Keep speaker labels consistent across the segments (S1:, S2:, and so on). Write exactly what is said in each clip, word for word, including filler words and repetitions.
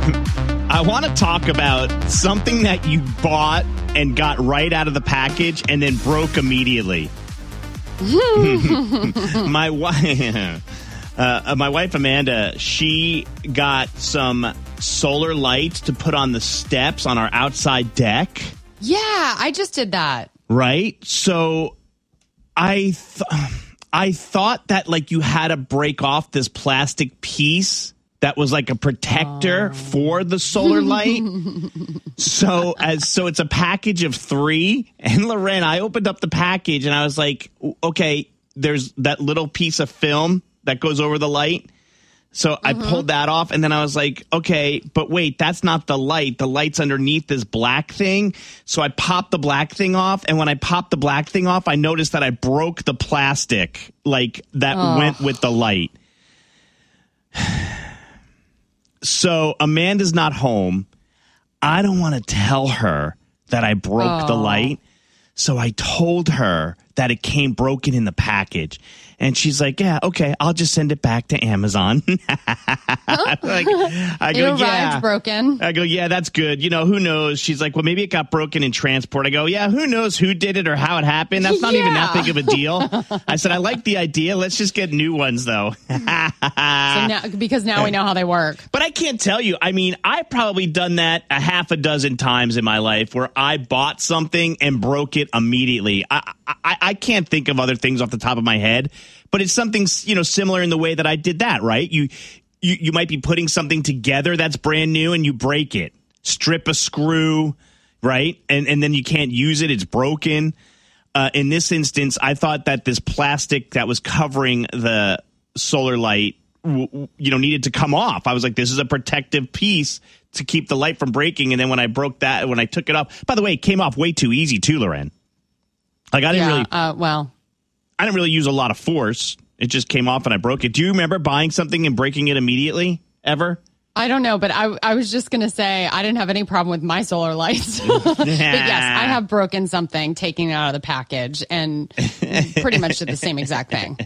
S1: I want to talk about something that you bought and got right out of the package and then broke immediately. my wife, uh, my wife Amanda, she got some solar lights to put on the steps on our outside deck.
S2: Yeah, I just did that.
S1: Right? So I th- I thought that like you had to break off this plastic piece that was like a protector oh. for the solar light. so as so it's a package of three. And Loren, I opened up the package and I was like, okay, there's that little piece of film that goes over the light. So mm-hmm. I pulled that off, and then I was like, okay, but wait, that's not the light. The light's underneath this black thing. So I popped the black thing off, and when I popped the black thing off, I noticed that I broke the plastic, like, that oh. went with the light. So Amanda's not home. I don't want to tell her that I broke oh. the light. So I told her that it came broken in the package. And she's like, yeah, okay, I'll just send it back to Amazon. like, I go,
S2: it
S1: yeah.
S2: broken.
S1: I go, yeah, that's good. You know, who knows? She's like, well, maybe it got broken in transport. I go, yeah, who knows who did it or how it happened? That's not yeah. even that big of a deal. I said, I like the idea. Let's just get new ones, though. so
S2: now, because now we know how they work.
S1: But I can't tell you. I mean, I've probably done that a half a dozen times in my life where I bought something and broke it immediately. I, I, I can't think of other things off the top of my head. But it's something, you know, similar in the way that I did that, right? You, you you might be putting something together that's brand new and you break it. Strip a screw, right? And and then you can't use it. It's broken. Uh, in this instance, I thought that this plastic that was covering the solar light, w- you know, needed to come off. I was like, this is a protective piece to keep the light from breaking. And then when I broke that, when I took it off, by the way, it came off way too easy too, Loren. Like I didn't
S2: yeah,
S1: really.
S2: Uh, well.
S1: I didn't really use a lot of force. It just came off and I broke it. Do you remember buying something and breaking it immediately, ever?
S2: I don't know, but I, I was just going to say I didn't have any problem with my solar lights. But yes, I have broken something, taking it out of the package, and pretty much did the same exact thing.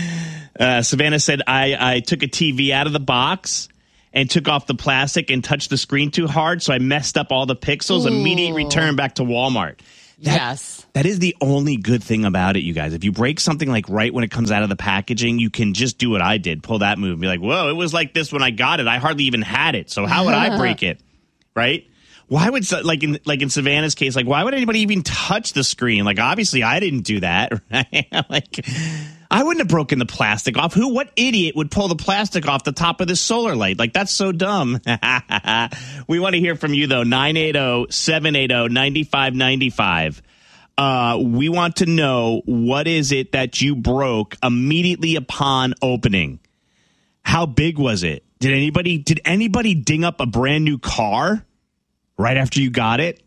S1: Uh, Savannah said, I, I took a T V out of the box and took off the plastic and touched the screen too hard, so I messed up all the pixels. Ooh. Immediate return back to Walmart. That,
S2: yes.
S1: That is the only good thing about it, you guys. If you break something like right when it comes out of the packaging, you can just do what I did. Pull that move and be like, whoa, it was like this when I got it. I hardly even had it. So how would I break it? Right? Why would, like in like in Savannah's case, like why would anybody even touch the screen? Like obviously I didn't do that. Right? Like I wouldn't have broken the plastic off. Who, what idiot would pull the plastic off the top of this solar light? Like that's so dumb. We want to hear from you though. nine eight zero, seven eight zero, nine five nine five. Uh, we want to know, what is it that you broke immediately upon opening? How big was it? Did anybody did anybody ding up a brand new car right after you got it?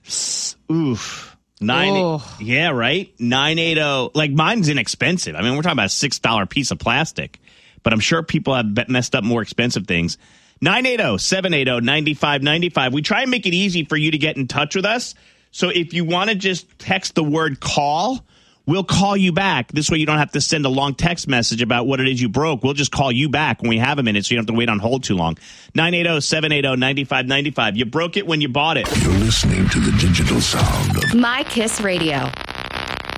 S1: Oof. Nine.
S2: Oh.
S1: Yeah, right. nine eight zero. Like mine's inexpensive. I mean, we're talking about a six dollar piece of plastic, but I'm sure people have messed up more expensive things. nine eight zero, seven eight zero, nine five nine five. We try and make it easy for you to get in touch with us. So if you want to just text the word call, we'll call you back. This way you don't have to send a long text message about what it is you broke. We'll just call you back when we have a minute so you don't have to wait on hold too long. nine eight zero, seven eight zero, nine five nine five. You broke it when you bought it.
S3: You're listening to the digital sound of
S4: My Kiss Radio.